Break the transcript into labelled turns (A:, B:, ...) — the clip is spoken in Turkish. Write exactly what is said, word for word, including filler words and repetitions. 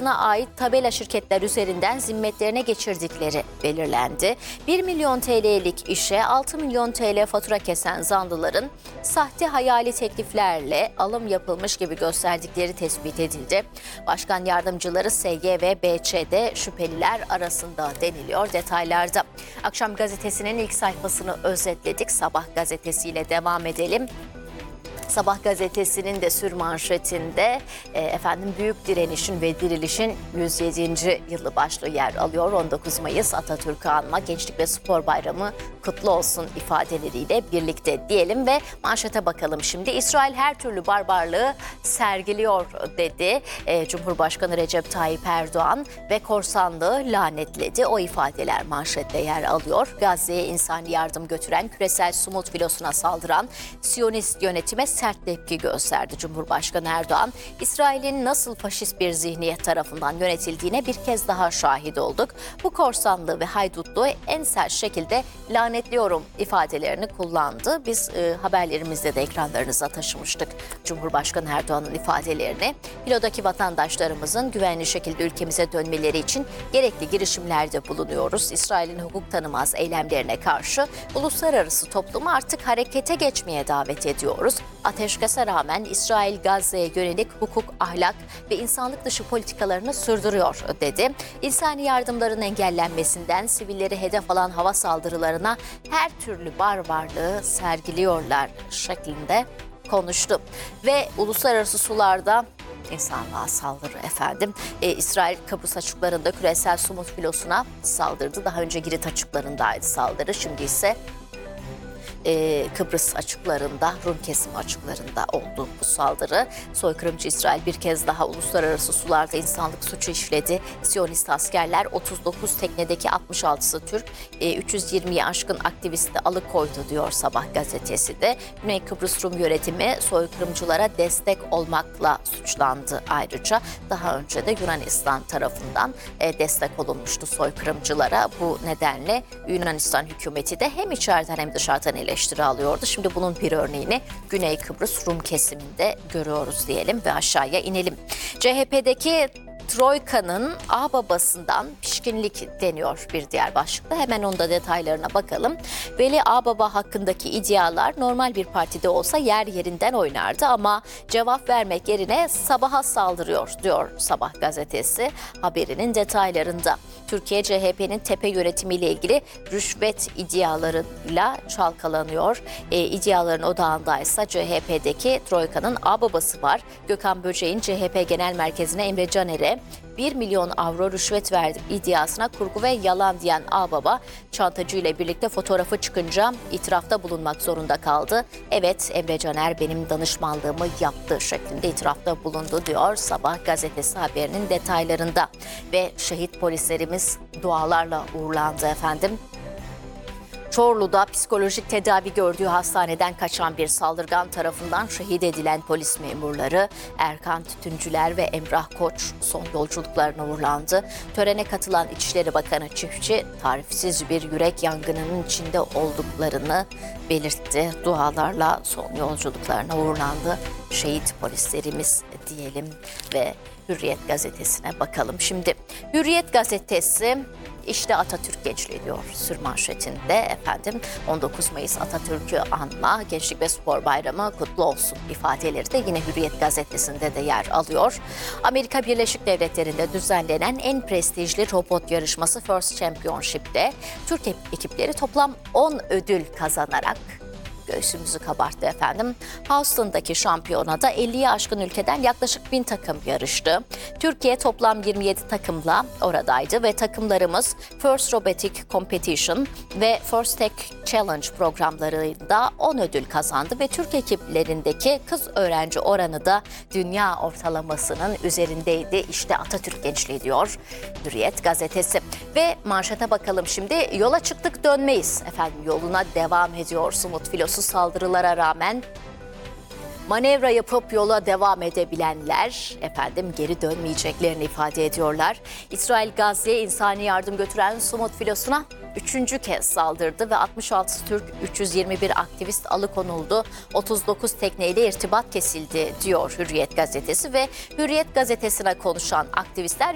A: İran'a ait tabela şirketler üzerinden zimmetlerine geçirdikleri belirlendi. bir milyon T L'lik işe altı milyon T L fatura kesen zanlıların sahte hayali tekliflerle alım yapılmış gibi gösterdikleri tespit edildi. Başkan yardımcıları S Y ve B Ç'de şüpheliler arasında deniliyor detaylarda. Akşam gazetesinin ilk sayfasını özetledik. Sabah gazetesiyle devam edelim. Sabah gazetesinin de sürmanşetinde e, efendim büyük direnişin ve dirilişin yüz yedinci yılı başlığı yer alıyor. on dokuz Mayıs Atatürk'ü anma, Gençlik ve Spor Bayramı kutlu olsun ifadeleriyle birlikte diyelim ve manşete bakalım şimdi. İsrail her türlü barbarlığı sergiliyor dedi e, Cumhurbaşkanı Recep Tayyip Erdoğan ve korsanlığı lanetledi. O ifadeler manşette yer alıyor. Gazze'ye insani yardım götüren küresel Sumut filosuna saldıran Siyonist yönetime sert tepki gösterdi Cumhurbaşkanı Erdoğan. İsrail'in nasıl faşist bir zihniyet tarafından yönetildiğine bir kez daha şahit olduk. Bu korsanlığı ve haydutluğu en sert şekilde lanetliyorum ifadelerini kullandı. Biz e, haberlerimizde de ekranlarınıza taşımıştık Cumhurbaşkanı Erdoğan'ın ifadelerini. Filodaki vatandaşlarımızın güvenli şekilde ülkemize dönmeleri için gerekli girişimlerde bulunuyoruz. İsrail'in hukuk tanımaz eylemlerine karşı uluslararası toplumu artık harekete geçmeye davet ediyoruz. Ateşkese rağmen İsrail Gazze'ye yönelik hukuk, ahlak ve insanlık dışı politikalarını sürdürüyor dedi. İnsani yardımların engellenmesinden sivilleri hedef alan hava saldırılarına her türlü barbarlığı sergiliyorlar şeklinde konuştu. Ve uluslararası sularda insanlığa saldırı efendim. Ee, İsrail Kıbrıs açıklarında küresel Sumut filosuna saldırdı. Daha önce Girit açıklarındaydı saldırı. Şimdi ise Ee, Kıbrıs açıklarında, Rum kesimi açıklarında oldu bu saldırı. Soykırımcı İsrail bir kez daha uluslararası sularda insanlık suçu işledi. Siyonist askerler otuz dokuz teknedeki altmış altısı Türk, e, üç yüz yirmiyi aşkın aktivisti alıkoydu diyor Sabah gazetesi de. Güney Kıbrıs Rum yönetimi soykırımcılara destek olmakla suçlandı ayrıca. Daha önce de Yunanistan tarafından e, destek olunmuştu soykırımcılara. Bu nedenle Yunanistan hükümeti de hem içeriden hem dışarıdan eleştiri alıyordu. Şimdi bunun bir örneğini Güney Kıbrıs Rum kesiminde görüyoruz diyelim ve aşağıya inelim. C H P'deki Troika'nın ağababasından pişkinlik deniyor bir diğer başlıkta. Hemen onda detaylarına bakalım. Veli Ağbaba hakkındaki iddialar normal bir partide olsa yer yerinden oynardı ama cevap vermek yerine sabaha saldırıyor diyor Sabah gazetesi haberinin detaylarında. Türkiye C H P'nin tepe yönetimiyle ilgili rüşvet iddialarıyla çalkalanıyor. E, iddiaların odağındaysa C H P'deki Troika'nın ağababası var. Gökhan Böceğin C H P Genel Merkezi'ne Emre Caner'e bir milyon avro rüşvet verdim iddiasına kurgu ve yalan diyen ağababa çantacı ile birlikte fotoğrafı çıkınca itirafta bulunmak zorunda kaldı. Evet, Emre Caner benim danışmanlığımı yaptı şeklinde itirafta bulundu diyor Sabah gazetesi haberinin detaylarında. Ve şehit polislerimiz dualarla uğurlandı efendim. Çorlu'da psikolojik tedavi gördüğü hastaneden kaçan bir saldırgan tarafından şehit edilen polis memurları Erkan Tütüncüler ve Emrah Koç son yolculuklarına uğurlandı. Törene katılan İçişleri Bakanı Çiftçi tarifsiz bir yürek yangınının içinde olduklarını belirtti. Dualarla son yolculuklarına uğurlandı şehit polislerimiz diyelim ve Hürriyet gazetesine bakalım. Şimdi Hürriyet gazetesi İşte Atatürk gençliği diyor sürmanşetinde efendim. on dokuz Mayıs Atatürk'ü anma, Gençlik ve Spor Bayramı kutlu olsun ifadeleri de yine Hürriyet gazetesinde de yer alıyor. Amerika Birleşik Devletleri'nde düzenlenen en prestijli robot yarışması First Championship'te Türk ekipleri toplam on ödül kazanarak göğsümüzü kabarttı efendim. Houston'daki şampiyonada elliyi aşkın ülkeden yaklaşık bin takım yarıştı. Türkiye toplam yirmi yedi takımla oradaydı ve takımlarımız First Robotic Competition ve First Tech Challenge programlarında on ödül kazandı ve Türk ekiplerindeki kız öğrenci oranı da dünya ortalamasının üzerindeydi. İşte Atatürk gençliği diyor Hürriyet gazetesi. Ve manşete bakalım şimdi. Yola çıktık dönmeyiz. Efendim yoluna devam ediyor Sumut filosu saldırılara rağmen manevra yapıp yola devam edebilenler efendim geri dönmeyeceklerini ifade ediyorlar. İsrail Gazze'ye insani yardım götüren Sumut filosuna üçüncü kez saldırdı ve altmış altı Türk, üç yüz yirmi bir aktivist alıkonuldu. otuz dokuz tekneyle irtibat kesildi diyor Hürriyet gazetesi ve Hürriyet gazetesine konuşan aktivistler